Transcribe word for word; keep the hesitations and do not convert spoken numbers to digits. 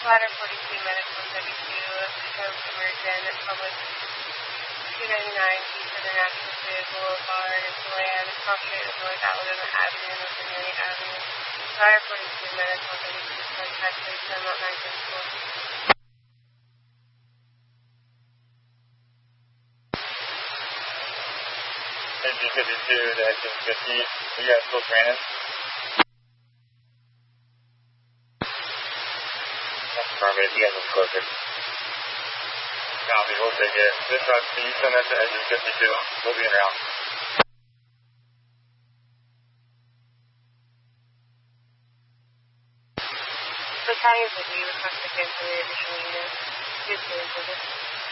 Ladder forty-two, minutes one thirty-two, Coast Emergent, Public two ninety-nine, East International City Boulevard, Land, cross street of North Alabama Avenue, North Amelia Avenue. Ladder forty-two, minutes one thirty-two, contact please send up nine thirty-four. Engine fifty-two to engine fifty, are you guys still training? That's perfect, you guys are closer. Copy, we'll take it. This truck, can you send that to engine fifty-two? We'll be around. Battalion fifty, request to cancel the additional unit. Good day,